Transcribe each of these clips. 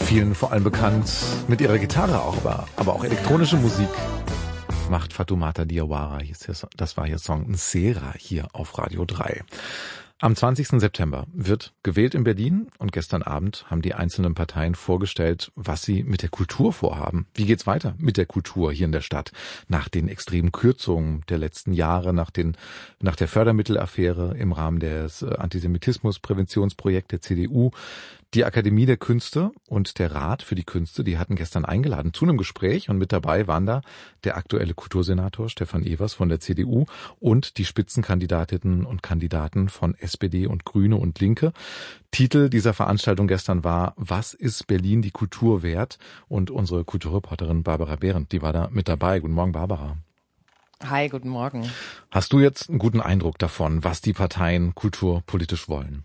Vielen vor allem bekannt mit ihrer Gitarre auch, aber auch elektronische Musik macht Fatoumata Diawara. Das war ihr Song Nsera hier auf Radio 3. Am 20. September wird gewählt in Berlin und gestern Abend haben die einzelnen Parteien vorgestellt, was sie mit der Kultur vorhaben. Wie geht's weiter mit der Kultur hier in der Stadt? Nach den extremen Kürzungen der letzten Jahre, nach der Fördermittelaffäre im Rahmen des Antisemitismuspräventionsprojekts der CDU. Die Akademie der Künste und der Rat für die Künste, die hatten gestern eingeladen zu einem Gespräch und mit dabei waren da der aktuelle Kultursenator Stefan Evers von der CDU und die Spitzenkandidatinnen und Kandidaten von SPD und Grüne und Linke. Titel dieser Veranstaltung gestern war "Was ist Berlin die Kultur wert?" Und unsere Kulturreporterin Barbara Behrendt, die war da mit dabei. Guten Morgen, Barbara. Hi, guten Morgen. Hast du jetzt einen guten Eindruck davon, was die Parteien kulturpolitisch wollen?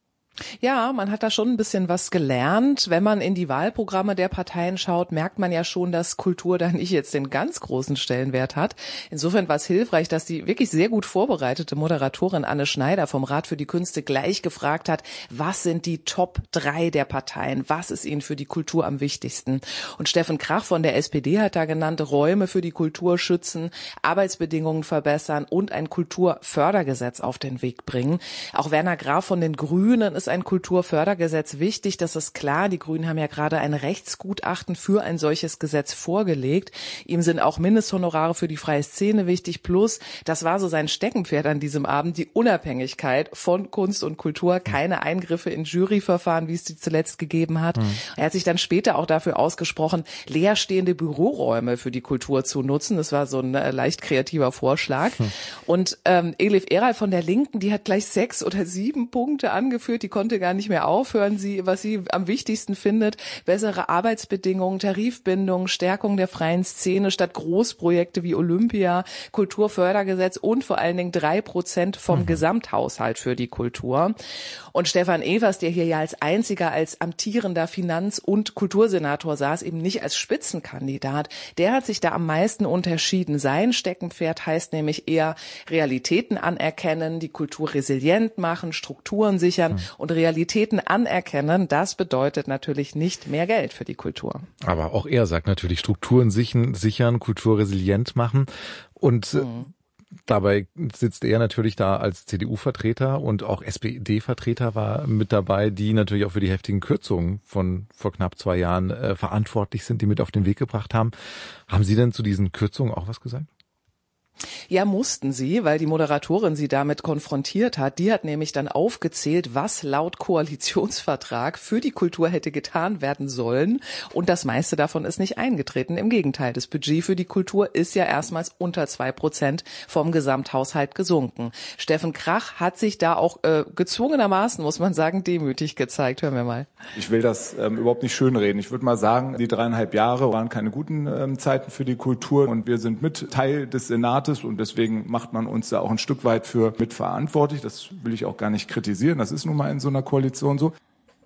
Ja, man hat da schon ein bisschen was gelernt. Wenn man in die Wahlprogramme der Parteien schaut, merkt man ja schon, dass Kultur da nicht jetzt den ganz großen Stellenwert hat. Insofern war es hilfreich, dass die wirklich sehr gut vorbereitete Moderatorin Anne Schneider vom Rat für die Künste gleich gefragt hat, was sind die Top 3 der Parteien? Was ist ihnen für die Kultur am wichtigsten? Und Steffen Krach von der SPD hat da genannt, Räume für die Kultur schützen, Arbeitsbedingungen verbessern und ein Kulturfördergesetz auf den Weg bringen. Auch Werner Graf von den Grünen ist ein Kulturfördergesetz wichtig, das ist klar. Die Grünen haben ja gerade ein Rechtsgutachten für ein solches Gesetz vorgelegt. Ihm sind auch Mindesthonorare für die freie Szene wichtig. Plus, das war so sein Steckenpferd an diesem Abend, die Unabhängigkeit von Kunst und Kultur. Keine Eingriffe in Juryverfahren, wie es die zuletzt gegeben hat. Er hat sich dann später auch dafür ausgesprochen, leerstehende Büroräume für die Kultur zu nutzen. Das war so ein leicht kreativer Vorschlag. Und Elif Eral von der Linken, die hat gleich 6 oder 7 Punkte angeführt. Die konnte gar nicht mehr aufhören. Was sie am wichtigsten findet: bessere Arbeitsbedingungen, Tarifbindung, Stärkung der freien Szene statt Großprojekte wie Olympia, Kulturfördergesetz und vor allen Dingen 3% vom Gesamthaushalt für die Kultur. Und Stefan Evers, der hier ja als einziger, als amtierender Finanz- und Kultursenator saß, eben nicht als Spitzenkandidat, der hat sich da am meisten unterschieden. Sein Steckenpferd heißt nämlich eher Realitäten anerkennen, die Kultur resilient machen, Strukturen sichern. Und Realitäten anerkennen, das bedeutet natürlich nicht mehr Geld für die Kultur. Aber auch er sagt natürlich Strukturen sichern, Kultur resilient machen. Und dabei sitzt er natürlich da als CDU-Vertreter und auch SPD-Vertreter war mit dabei, die natürlich auch für die heftigen Kürzungen von vor knapp 2 Jahren verantwortlich sind, die mit auf den Weg gebracht haben. Haben Sie denn zu diesen Kürzungen auch was gesagt? Ja, mussten sie, weil die Moderatorin sie damit konfrontiert hat. Die hat nämlich dann aufgezählt, was laut Koalitionsvertrag für die Kultur hätte getan werden sollen. Und das meiste davon ist nicht eingetreten. Im Gegenteil, das Budget für die Kultur ist ja erstmals unter 2% vom Gesamthaushalt gesunken. Steffen Krach hat sich da auch gezwungenermaßen, muss man sagen, demütig gezeigt. Hören wir mal. Ich will das überhaupt nicht schönreden. Ich würde mal sagen, die 3,5 Jahre waren keine guten Zeiten für die Kultur. Und wir sind mit Teil des Senates und deswegen macht man uns da auch ein Stück weit für mitverantwortlich. Das will ich auch gar nicht kritisieren. Das ist nun mal in so einer Koalition so.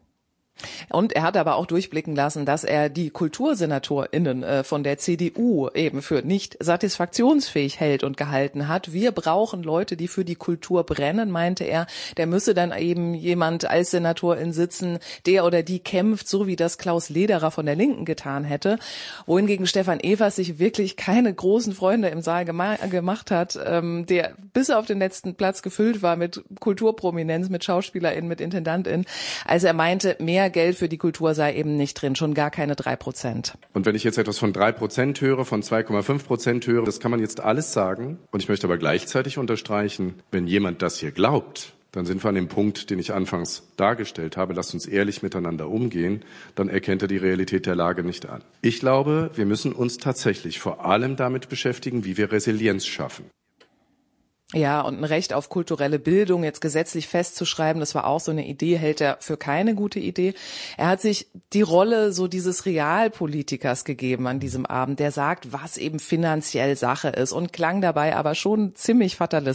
Und er hat aber auch durchblicken lassen, dass er die KultursenatorInnen von der CDU eben für nicht satisfaktionsfähig hält und gehalten hat. Wir brauchen Leute, die für die Kultur brennen, meinte er. Der müsse dann eben jemand als Senatorin sitzen, der oder die kämpft, so wie das Klaus Lederer von der Linken getan hätte. Wohingegen Stefan Evers sich wirklich keine großen Freunde im Saal gemacht hat, der bis auf den letzten Platz gefüllt war mit Kulturprominenz, mit SchauspielerInnen, mit IntendantInnen. Also er meinte, mehr Geld für die Kultur sei eben nicht drin, schon gar keine 3%. Und wenn ich jetzt etwas von 3% höre, von 2,5% höre, das kann man jetzt alles sagen. Und ich möchte aber gleichzeitig unterstreichen, wenn jemand das hier glaubt, dann sind wir an dem Punkt, den ich anfangs dargestellt habe, lasst uns ehrlich miteinander umgehen, dann erkennt er die Realität der Lage nicht an. Ich glaube, wir müssen uns tatsächlich vor allem damit beschäftigen, wie wir Resilienz schaffen. Ja, und ein Recht auf kulturelle Bildung jetzt gesetzlich festzuschreiben, das war auch so eine Idee, hält er für keine gute Idee. Er hat sich die Rolle so dieses Realpolitikers gegeben an diesem Abend, der sagt, was eben finanziell Sache ist und klang dabei aber schon ziemlich fatalistisch.